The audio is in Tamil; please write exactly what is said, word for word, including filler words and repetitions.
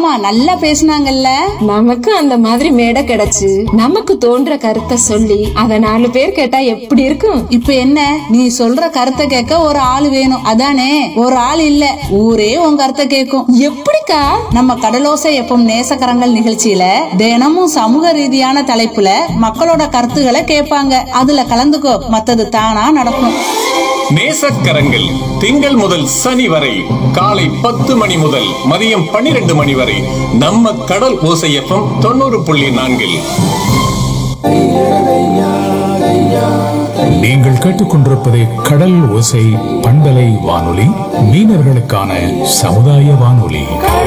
ஆமா, நல்லா பேசுனாங்கல்ல. நமக்கு அந்த மாதிரி மேடை கிடைச்சு நமக்கு தோன்ற கருத்தை சொல்லி அத நாலு பேர் கேட்டா எப்படி இருக்கும்? இப்ப என்ன, நீ சொல்ற கருத்தை கேட்க ஒரு ஆள் வேணும் அதானே? ஒரு ஆள் இல்ல, ஊரே உன் கருத்தை கேட்கும். எப்படிக்கா? நம்ம கடலோசை எப்பம் நேசக்கரங்கள் நிகழ்ச்சியில தினமும் சமூக ரீதியான தலைப்புல மக்களோட கருத்துக்களை கேட்பாங்க. அதுல கலந்துக்கோ, மத்தது தானா நடக்கும். நேசக்கரங்கள் திங்கள் முதல் சனி வரை காலை பத்து மணி முதல் மதியம் பன்னிரண்டு மணி வரை நம்ம கடல் ஓசை எஃப்எம் தொண்ணூறு புள்ளி நான்கில். நீங்கள் கேட்டுக்கொண்டிருப்பது கடல் ஓசை பண்பலை வானொலி, மீனவர்களுக்கான சமுதாய வானொலி.